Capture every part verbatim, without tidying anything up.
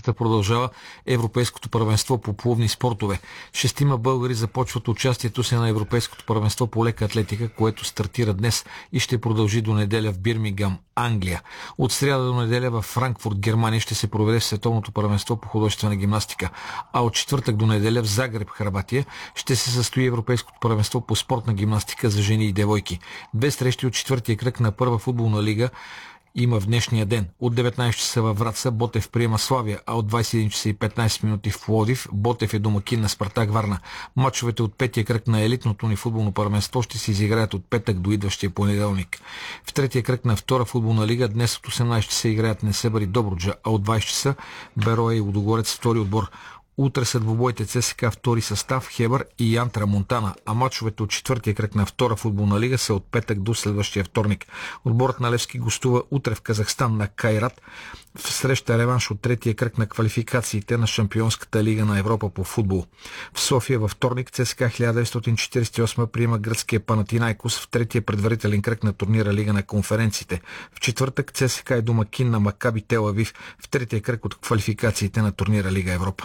седмицата продължава Европейското първенство по плувни спортове. Шестима българи започват участието си на Европейското първенство по лека атлетика, което стартира днес и ще продължи до неделя в Бирмингам, Англия. От сряда до неделя в Франкфурт, Германия ще се проведе Световното първенство по художествена гимнастика, а от четвъртък до неделя в Загреб, Хърватия, ще се състои Европейското първенство по спортна гимнастика за жени и девойки. Две срещи от четвъртия кръг на първа футболна лига има в днешния ден. От деветнайсет часа във Враца Ботев приема Славия, а от двайсет и един часа и петнайсет минути в Пловдив Ботев е домакин на Спартак Варна. Мачовете от петия кръг на елитното ни футболно първенство ще се изиграят от петък до идващия понеделник. В третия кръг на втора футболна лига днес от осемнайсет часа играят Несебър и Добруджа, а от двайсет часа Берое и Лудогорец втори отбор. Утре са двубоите ЦСКА втори състав, Хебър и Янтра Монтана, а мачовете от четвъртия кръг на втора футболна лига са от петък до следващия вторник. Отборът на Левски гостува утре в Казахстан на Кайрат в среща реванш от третия кръг на квалификациите на Шампионската лига на Европа по футбол. В София във вторник ЦСКА хиляда деветстотин четирийсет и осма приема гръцкия Панатинайкос в третия предварителен кръг на турнира Лига на конференциите. В четвъртък ЦСКА е домакин на Макаби Тел Авив в третия кръг от квалификациите на турнира Лига Европа.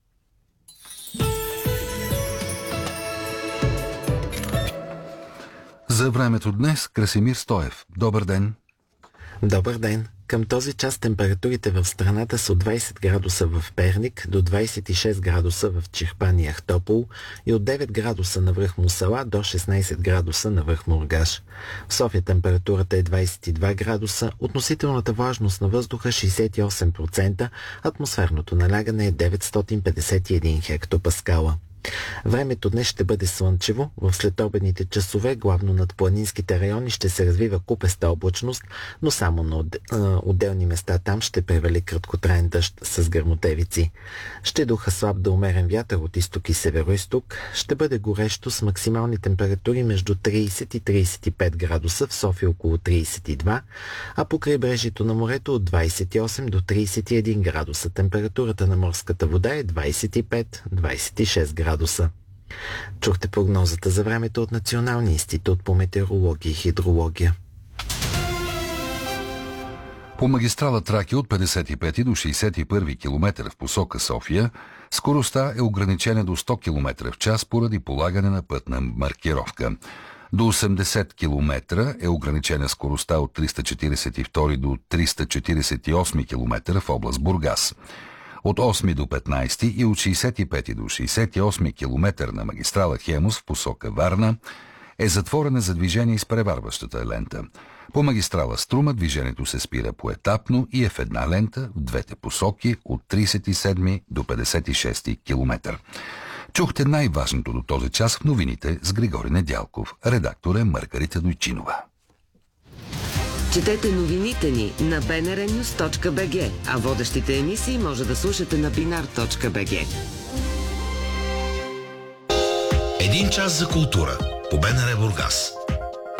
За времето днес Красимир Стоев. Добър ден! Добър ден! Към този час температурите в страната са от двайсет градуса в Перник до двайсет и шест градуса в Чирпан и Ахтопол и от девет градуса на връх Мусала до шестнайсет градуса на връх Мургаш. В София температурата е двайсет и два градуса, относителната влажност на въздуха шейсет и осем процента, атмосферното налягане е деветстотин петдесет и един хектопаскала. Времето днес ще бъде слънчево. В следобедните часове, главно над планинските райони, ще се развива купеста облачност, но само на отделни места там ще превали краткотраен дъжд с гръмотевици. Ще духа слаб до умерен вятър от изток и североизток. Ще бъде горещо с максимални температури между трийсет и трийсет и пет градуса, в София около трийсет и два, а по крайбрежието на морето от двайсет и осем до трийсет и един градуса. Температурата на морската вода е двайсет и пет до двайсет и шест градуса. Чухте прогнозата за времето от Националния институт по метеорология и хидрология. По магистрала Тракия от петдесет и пети до шейсет и първи километър в посока София скоростта е ограничена до сто километра в час поради полагане на пътна маркировка. До осемдесет километра е ограничена скоростта от триста четирийсет и втори до триста четирийсет и осми километър в област Бургас. От осми до петнайсети и от шейсет и пети до шейсет и осми километър на магистрала Хемус в посока Варна е затворена за движение с преварващата лента. По магистрала Струма движението се спира поетапно и е в една лента в двете посоки от трийсет и седми до петдесет и шести километър. Чухте най-важното до този час в новините с Григори Недялков. Редактор е Маргарита Дойчинова. Четете новините ни на би ен ар нюз точка би джи, а водещите емисии може да слушате на бинар точка би джи. Един час за култура по БНР Бургас.